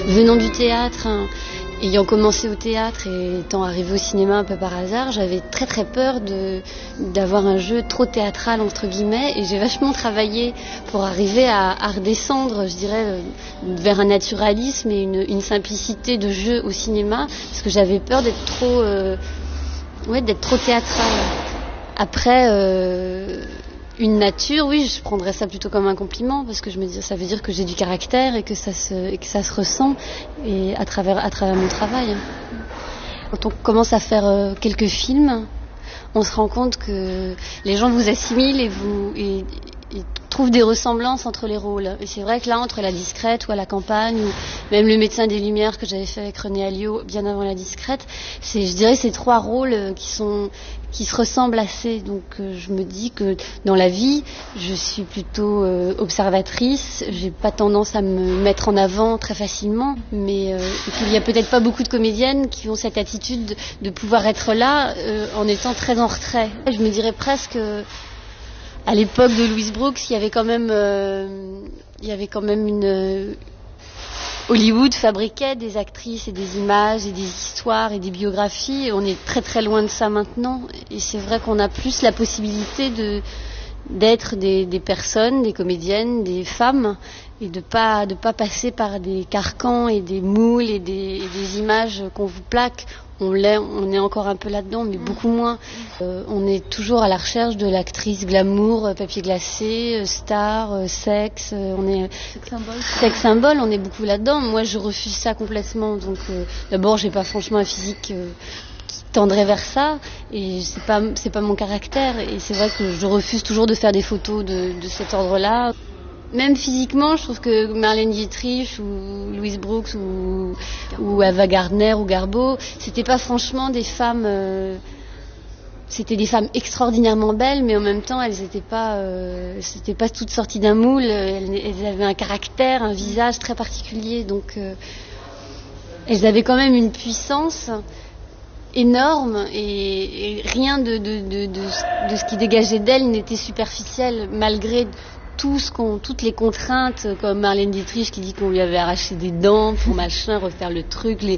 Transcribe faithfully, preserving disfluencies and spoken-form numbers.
Venant du théâtre, hein, ayant commencé au théâtre et étant arrivée au cinéma un peu par hasard, j'avais très très peur de, d'avoir un jeu trop théâtral entre guillemets, et j'ai vachement travaillé pour arriver à, à redescendre, je dirais, vers un naturalisme et une, une simplicité de jeu au cinéma, parce que j'avais peur d'être trop, euh, ouais, d'être trop théâtrale. Après, euh, une nature, oui, je prendrais ça plutôt comme un compliment, parce que je me dis, ça veut dire que j'ai du caractère et que ça se, et que ça se ressent, et à travers, à travers mon travail. Quand on commence à faire euh, quelques films, on se rend compte que les gens vous assimilent et vous et, et trouvent des ressemblances entre les rôles. Et c'est vrai que là, entre La Discrète ou À la campagne, ou même Le Médecin des Lumières que j'avais fait avec René Alliot bien avant La Discrète, c'est, je dirais, ces trois rôles qui sont qui se ressemblent assez. Donc euh, je me dis que dans la vie, je suis plutôt euh, observatrice, j'ai pas tendance à me mettre en avant très facilement, mais euh, il y a peut-être pas beaucoup de comédiennes qui ont cette attitude de, de pouvoir être là euh, en étant très en retrait. Je me dirais presque euh, à l'époque de Louise Brooks, il y avait quand même euh, il y avait quand même une euh, Hollywood fabriquait des actrices et des images et des histoires et des biographies, et on est très très loin de ça maintenant, et c'est vrai qu'on a plus la possibilité de d'être des, des personnes, des comédiennes, des femmes, et de pas de pas passer par des carcans et des moules et des, et des images qu'on vous plaque. On l'est, on est encore un peu là-dedans, mais beaucoup moins. Euh, on est toujours à la recherche de l'actrice glamour, papier glacé, star, sexe. On est sex symbole. Sex symbole, on est beaucoup là-dedans. Moi, je refuse ça complètement. Donc, euh, d'abord, j'ai pas franchement un physique euh, qui tendrait vers ça, et c'est pas c'est pas mon caractère. Et c'est vrai que je refuse toujours de faire des photos de, de cet ordre-là. Même physiquement, je trouve que Marlène Dietrich ou Louise Brooks ou, ou Ava Gardner ou Garbo, c'était pas franchement des femmes, euh, c'était des femmes extraordinairement belles, mais en même temps, elles étaient pas, euh, c'était pas toutes sorties d'un moule. Elles, elles avaient un caractère, un visage très particulier, donc euh, elles avaient quand même une puissance énorme, et, et rien de, de, de, de, de ce qui dégageait d'elles n'était superficiel, malgré tout ce qu'on, toutes les contraintes, comme Marlène Dietrich qui dit qu'on lui avait arraché des dents pour machin, refaire le truc, les,